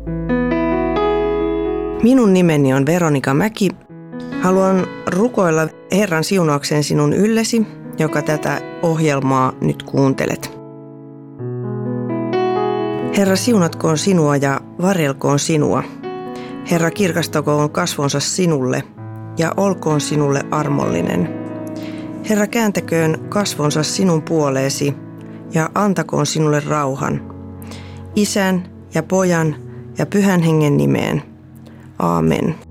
Minun nimeni on Veronika Mäki. Haluan rukoilla Herran siunaukseen sinun yllesi, joka tätä ohjelmaa nyt kuuntelet. Herra, siunatkoon sinua ja varjelkoon sinua. Herra, kirkastakoon kasvonsa sinulle ja olkoon sinulle armollinen. Herra, kääntäköön kasvonsa sinun puoleesi ja antakoon sinulle rauhan. Isän ja Pojan ja Pyhän Hengen nimeen. Aamen.